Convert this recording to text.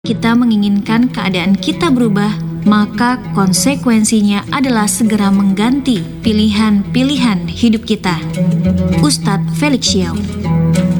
kita menginginkan keadaan kita berubah, maka konsekuensinya adalah segera mengganti pilihan-pilihan hidup kita. Ustadz Felix Xiao.